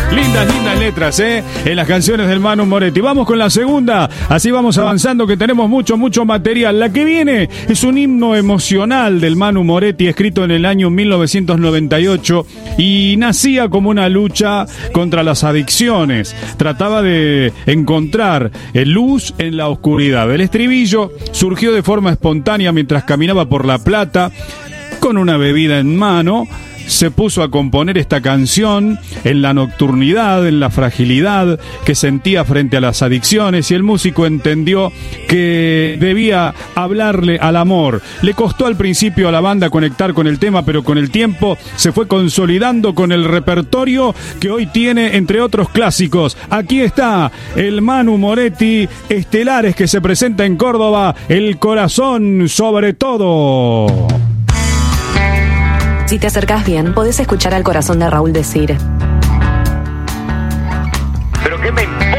Lindas letras, en las canciones del Manu Moretti. Vamos con la segunda, así vamos avanzando, que tenemos mucho material. La que viene es un himno emocional del Manu Moretti, escrito en el año 1998 y nacía como una lucha contra las adicciones. Trataba de encontrar luz en la oscuridad. El estribillo surgió de forma espontánea mientras caminaba por La Plata con una bebida en mano. Se puso a componer esta canción en la nocturnidad, en la fragilidad que sentía frente a las adicciones, y el músico entendió que debía hablarle al amor. Le costó al principio a la banda conectar con el tema, pero con el tiempo se fue consolidando con el repertorio que hoy tiene, entre otros clásicos. Aquí está el Manu Moretti Estelares, que se presenta en Córdoba, El Corazón sobre Todo. Si te acercás bien, podés escuchar al corazón de Raúl decir: ¿pero qué me importa?